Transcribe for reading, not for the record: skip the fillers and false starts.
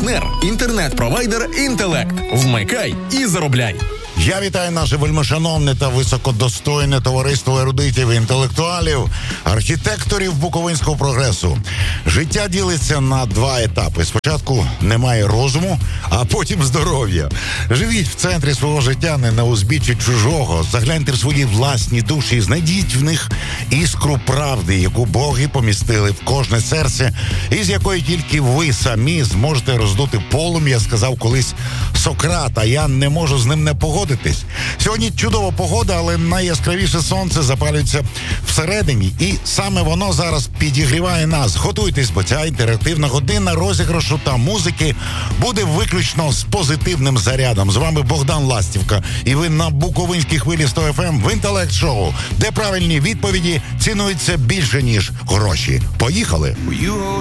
партнер, інтернет-провайдер «Інтелект». Вмикай і заробляй. Я вітаю наше вельмишановне та високодостойне товариство ерудитів і інтелектуалів, архітекторів буковинського прогресу. Життя ділиться на два етапи. Спочатку немає розуму, а потім здоров'я. Живіть в центрі свого життя, не на узбіччі чужого. Загляньте в свої власні душі, знайдіть в них іскру правди, яку боги помістили в кожне серце, і з якої тільки ви самі зможете роздути полум'я, сказав колись Сократ, а я не можу з ним не погодитись. Сьогодні чудова погода, але найяскравіше сонце запалюється всередині, і саме воно зараз підігріває нас. Готуйтесь, бо ця інтерактивна година розіграшу та музики буде виключно з позитивним зарядом. З вами Богдан Ластівка, і ви на Буковинській хвилі 100 FM в інтелект-шоу, де правильні відповіді цінуються більше, ніж гроші. Поїхали!